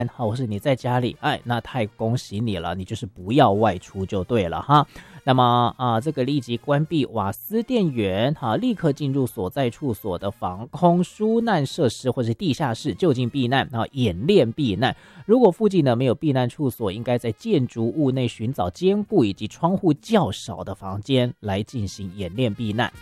或是你在家里，那太恭喜你了，你就是不要外出就对了哈。那么这个立即关闭瓦斯电源，立刻进入所在处所的防空疏难设施或是地下室就近避难，演练避难。如果附近呢没有避难处所，应该在建筑物内寻找坚固以及窗户较少的房间来进行演练避难。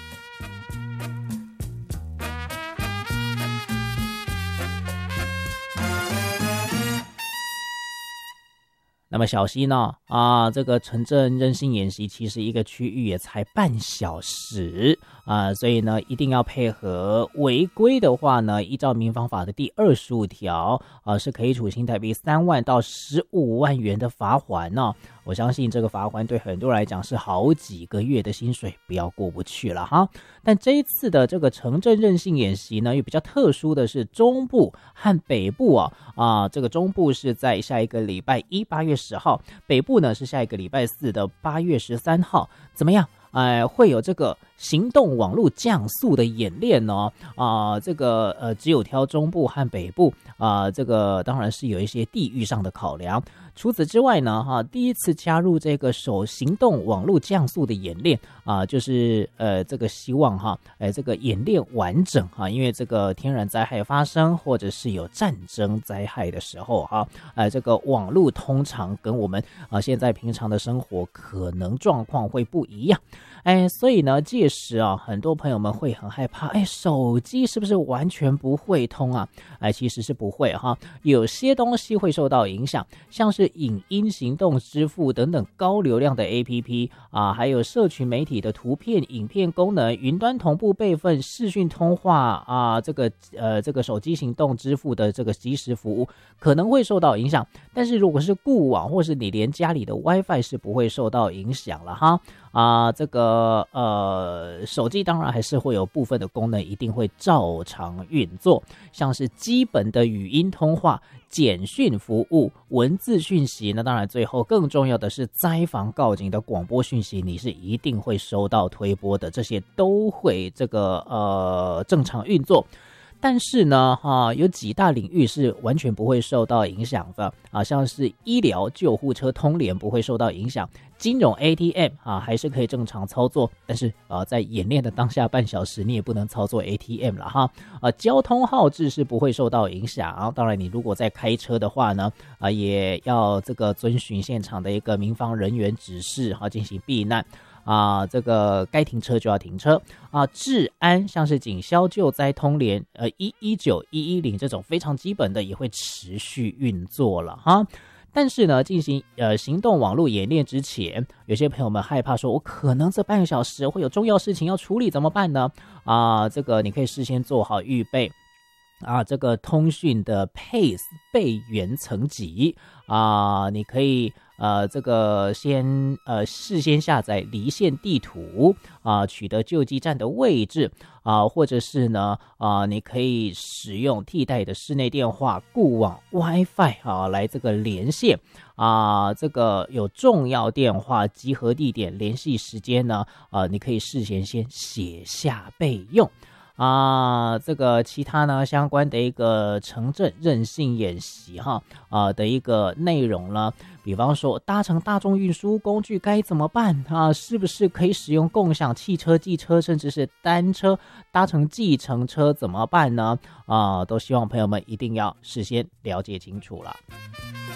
那么小心呢这个城镇韧性演习其实一个区域也才半小时所以呢一定要配合，违规的话呢，依照民防法的第25条是可以处新台币3万到15万元的罚锾呢。我相信这个罚锾对很多人来讲是好几个月的薪水，不要过不去了哈。但这一次的这个城镇韧性演习呢，又比较特殊的是中部和北部这个中部是在下一个礼拜一8月10号，北部呢是下一个礼拜4的8月13号，怎么样？会有这个行动网络降速的演练呢这个只有挑中部和北部这个当然是有一些地域上的考量。除此之外呢第一次加入这个行动网络降速的演练就是这个希望这个演练完整因为这个天然灾害发生或者是有战争灾害的时候这个网络通常跟我们现在平常的生活可能状况会不一样。所以呢届时很多朋友们会很害怕手机是不是完全不会通其实是不会有些东西会受到影响，像是影音行动支付等等高流量的 APP 还有社群媒体的图片影片功能，云端同步备份视讯通话这个手机行动支付的这个即时服务可能会受到影响。但是如果是固网或是你连家里的 WiFi 是不会受到影响了这个手机当然还是会有部分的功能一定会照常运作，像是基本的语音通话、简讯服务、文字讯息，那当然最后更重要的是灾防告警的广播讯息，你是一定会收到推播的，这些都会这个正常运作。但是呢有几大领域是完全不会受到影响的像是医疗救护车通联不会受到影响，金融 ATM 还是可以正常操作，但是在演练的当下半小时你也不能操作 ATM 了交通号志是不会受到影响当然你如果在开车的话呢也要这个遵循现场的一个民防人员指示进行避难这个该停车就要停车治安像是警消救灾通联119、110这种非常基本的也会持续运作了但是呢进行行动网络演练之前，有些朋友们害怕说我可能这半个小时会有重要事情要处理怎么办呢这个你可以事先做好预备这个通讯的 PACE 备援层级你可以这个事先下载离线地图取得救济站的位置或者是呢你可以使用替代的室内电话、固网 WiFi 来这个连线这个有重要电话集合地点联系时间呢你可以事先先写下备用这个其他呢相关的一个城镇韧性演习的一个内容呢，比方说搭乘大众运输工具该怎么办是不是可以使用共享汽车、机车甚至是单车，搭乘计程车怎么办呢都希望朋友们一定要事先了解清楚了。